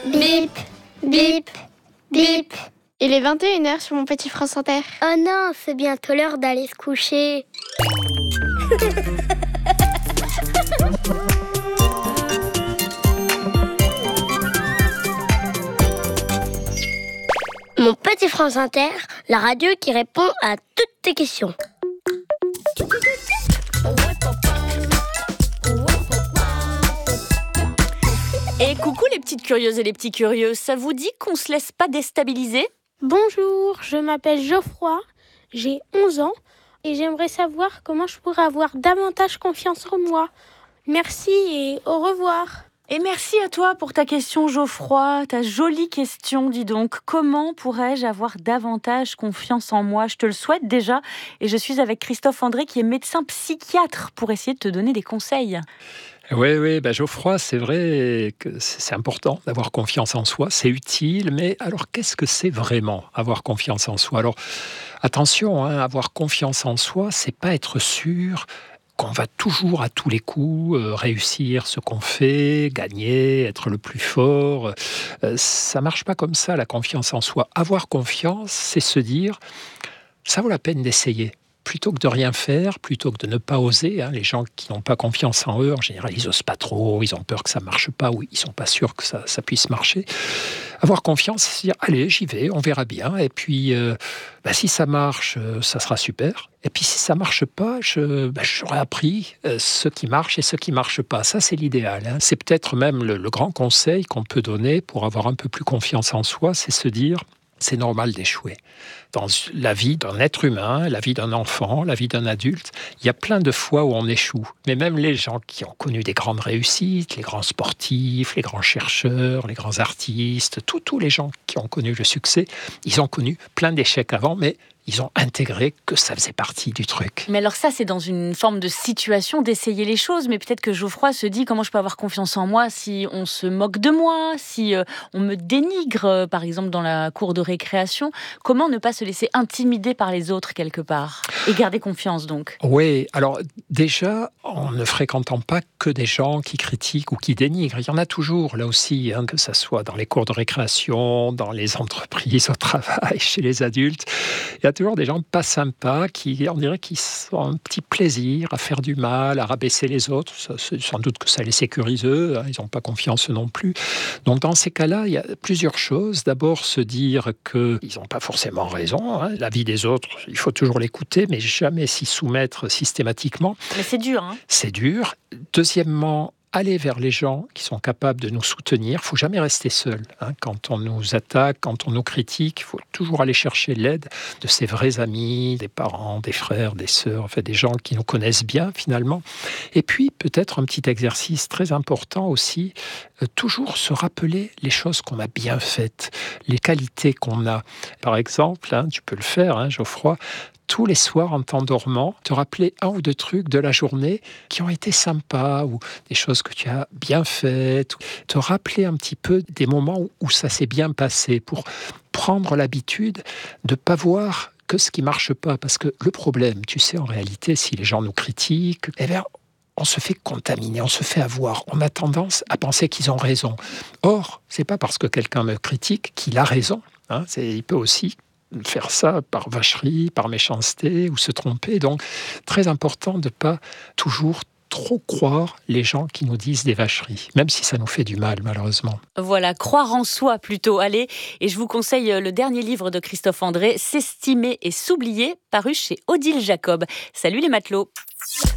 Bip, bip, bip. Il est 21h sur mon petit France Inter. Oh non, c'est bientôt l'heure d'aller se coucher. Mon petit France Inter, la radio qui répond à toutes tes questions. Et coucou les petites curieuses et les petits curieux, ça vous dit qu'on se laisse pas déstabiliser ? Bonjour, je m'appelle Geoffroy, j'ai 11 ans et j'aimerais savoir comment je pourrais avoir davantage confiance en moi. Merci et au revoir. Et merci à toi pour ta question Geoffroy, ta jolie question, dis donc. Comment pourrais-je avoir davantage confiance en moi ? Je te le souhaite déjà et je suis avec Christophe André qui est médecin psychiatre pour essayer de te donner des conseils. Oui, Geoffroy, c'est vrai que c'est important d'avoir confiance en soi, c'est utile, mais alors qu'est-ce que c'est vraiment avoir confiance en soi ? Alors attention, avoir confiance en soi, c'est pas être sûr qu'on va toujours à tous les coups réussir ce qu'on fait, gagner, être le plus fort. Ça marche pas comme ça, la confiance en soi. Avoir confiance, c'est se dire, ça vaut la peine d'essayer. Plutôt que de rien faire, plutôt que de ne pas oser, les gens qui n'ont pas confiance en eux, en général, ils n'osent pas trop, ils ont peur que ça ne marche pas, ou ils ne sont pas sûrs que ça puisse marcher. Avoir confiance, c'est dire, allez, j'y vais, on verra bien, et puis si ça marche, ça sera super. Et puis si ça ne marche pas, j'aurai appris ce qui marche et ce qui ne marche pas. Ça, c'est l'idéal. C'est peut-être même le grand conseil qu'on peut donner pour avoir un peu plus confiance en soi, c'est se dire, c'est normal d'échouer. Dans la vie d'un être humain, la vie d'un enfant, la vie d'un adulte, il y a plein de fois où on échoue. Mais même les gens qui ont connu des grandes réussites, les grands sportifs, les grands chercheurs, les grands artistes, tous les gens qui ont connu le succès, ils ont connu plein d'échecs avant, mais ils ont intégré que ça faisait partie du truc. Mais alors ça, c'est dans une forme de situation d'essayer les choses. Mais peut-être que Geoffroy se dit, comment je peux avoir confiance en moi si on se moque de moi, si on me dénigre, par exemple dans la cour de récréation. Comment ne pas se laisser intimider par les autres quelque part et garder confiance donc ? Oui, alors déjà, en ne fréquentant pas que des gens qui critiquent ou qui dénigrent. Il y en a toujours, là aussi, que ce soit dans les cours de récréation, dans les entreprises, au travail, chez les adultes. Il y a toujours des gens pas sympas qui, on dirait qu'ils ont un petit plaisir à faire du mal, à rabaisser les autres. Sans doute que ça les sécurise eux, ils n'ont pas confiance non plus. Donc dans ces cas-là, il y a plusieurs choses. D'abord, se dire qu'ils n'ont pas forcément raison. La vie des autres, il faut toujours l'écouter, mais jamais s'y soumettre systématiquement. Mais c'est dur, C'est dur. Deuxièmement, aller vers les gens qui sont capables de nous soutenir. Il ne faut jamais rester seul. Quand on nous attaque, quand on nous critique, il faut toujours aller chercher l'aide de ses vrais amis, des parents, des frères, des sœurs, des gens qui nous connaissent bien finalement. Et puis peut-être un petit exercice très important aussi, toujours se rappeler les choses qu'on a bien faites, les qualités qu'on a. Par exemple, tu peux le faire, Geoffroy, tous les soirs en t'endormant, te rappeler un ou deux trucs de la journée qui ont été sympas ou des choses que tu as bien faites. Te rappeler un petit peu des moments où ça s'est bien passé pour prendre l'habitude de ne pas voir que ce qui ne marche pas. Parce que le problème, tu sais, en réalité, si les gens nous critiquent, on se fait contaminer, on se fait avoir. On a tendance à penser qu'ils ont raison. Or, ce n'est pas parce que quelqu'un me critique qu'il a raison. Il peut aussi faire ça par vacherie, par méchanceté ou se tromper. Donc, très important de ne pas toujours trop croire les gens qui nous disent des vacheries, même si ça nous fait du mal, malheureusement. Voilà, croire en soi plutôt. Allez, et je vous conseille le dernier livre de Christophe André, S'estimer et s'oublier, paru chez Odile Jacob. Salut les matelots.